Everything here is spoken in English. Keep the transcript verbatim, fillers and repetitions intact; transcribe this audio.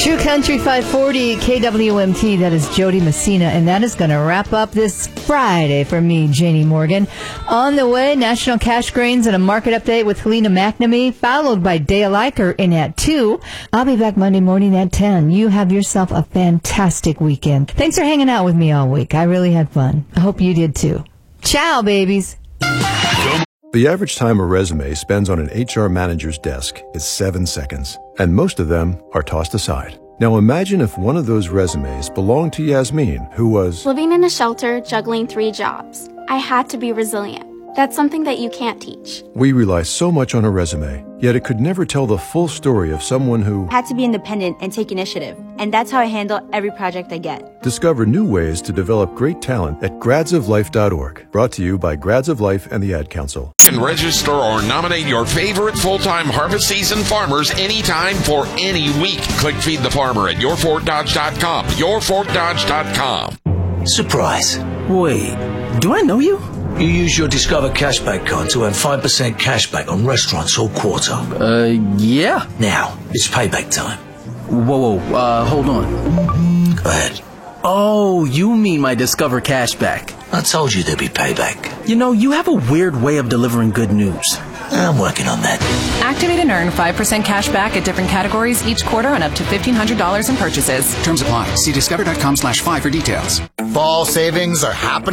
True Country five forty K W M T, that is Jody Messina, and that is going to wrap up this Friday for me, Janie Morgan. On the way, National Cash Grains and a market update with Helena McNamee, followed by Dale Eicher in at two. I'll be back Monday morning at ten. You have yourself a fantastic weekend. Thanks for hanging out with me all week. I really had fun. I hope you did too. Ciao, babies. The average time a resume spends on an H R manager's desk is seven seconds, and most of them are tossed aside. Now imagine if one of those resumes belonged to Yasmin, who was living in a shelter, juggling three jobs. I had to be resilient. That's something that you can't teach. We rely so much on a resume, yet it could never tell the full story of someone who had to be independent and take initiative. And that's how I handle every project I get. Discover new ways to develop great talent at grads of life dot org. Brought to you by Grads of Life and the Ad Council. And register or nominate your favorite full-time harvest season farmers anytime for any week. Click Feed the Farmer at your fort dodge dot com. your fort dodge dot com. Surprise. Wait, do I know you? You use your Discover Cashback card to earn five percent cashback on restaurants all quarter. Uh, yeah. Now, it's payback time. Whoa, whoa, uh, hold on. Go ahead. Oh, you mean my Discover Cashback. I told you there'd be payback. You know, you have a weird way of delivering good news. I'm working on that. Activate and earn five percent cash back at different categories each quarter on up to fifteen hundred dollars in purchases. Terms apply. See discover dot com slash five for details. Fall savings are happening.